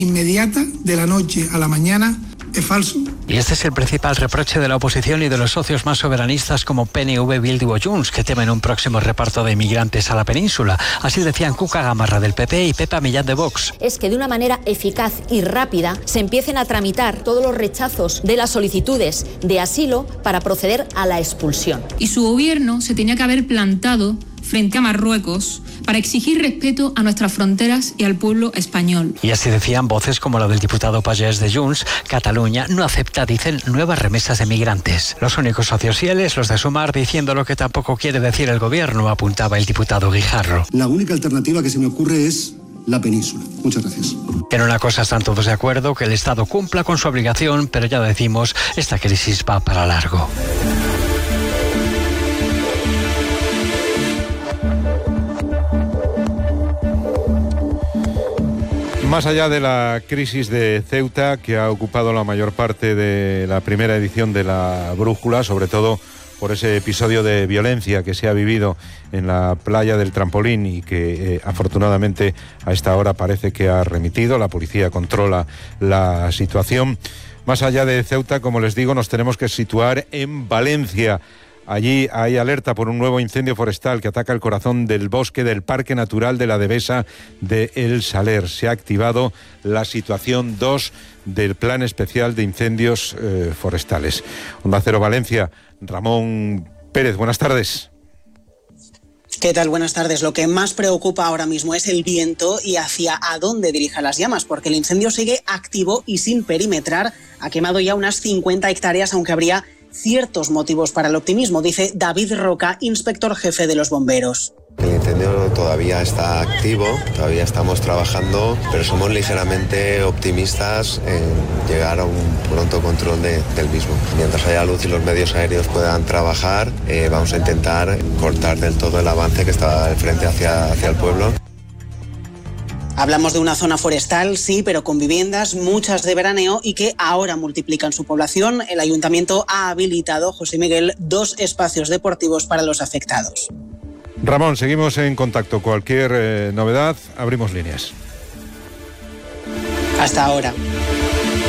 inmediata de la noche a la mañana es falso. Y este es el principal reproche de la oposición y de los socios más soberanistas como PNV, Bildu o Junts, que temen un próximo reparto de inmigrantes a la península. Así decían Cuca Gamarra del PP y Pepa Millán de Vox. Es que de una manera eficaz y rápida se empiecen a tramitar todos los rechazos de las solicitudes de asilo para proceder a la expulsión. Y su gobierno se tenía que haber plantado frente a Marruecos para exigir respeto a nuestras fronteras y al pueblo español. Y así decían voces como la del diputado Pagès de Junts. Cataluña no acepta, dicen, nuevas remesas de migrantes. Los únicos socios fieles, los de Sumar, diciendo lo que tampoco quiere decir el gobierno, apuntaba el diputado Guijarro. La única alternativa que se me ocurre es la península. Muchas gracias. En una cosa están todos de acuerdo, que el Estado cumpla con su obligación, pero ya decimos, esta crisis va para largo. Más allá de la crisis de Ceuta, que ha ocupado la mayor parte de la primera edición de La Brújula, sobre todo por ese episodio de violencia que se ha vivido en la playa del Trampolín y que afortunadamente a esta hora parece que ha remitido, la policía controla la situación. Más allá de Ceuta, como les digo, nos tenemos que situar en Valencia. Allí hay alerta por un nuevo incendio forestal que ataca el corazón del bosque del Parque Natural de la Devesa de El Saler. Se ha activado la situación 2 del Plan Especial de Incendios Forestales. Onda Cero Valencia, Ramón Pérez, buenas tardes. ¿Qué tal? Buenas tardes. Lo que más preocupa ahora mismo es el viento y hacia a dónde dirija las llamas, porque el incendio sigue activo y sin perimetrar. Ha quemado ya unas 50 hectáreas, aunque habría ciertos motivos para el optimismo, dice David Roca, inspector jefe de los bomberos. El incendio todavía está activo, todavía estamos trabajando, pero somos ligeramente optimistas en llegar a un pronto control del mismo. Mientras haya luz y los medios aéreos puedan trabajar, vamos a intentar cortar del todo el avance que está de frente hacia el pueblo. Hablamos de una zona forestal, sí, pero con viviendas, muchas de veraneo y que ahora multiplican su población. El ayuntamiento ha habilitado, José Miguel, 2 espacios deportivos para los afectados. Ramón, seguimos en contacto. Cualquier novedad, abrimos líneas. Hasta ahora.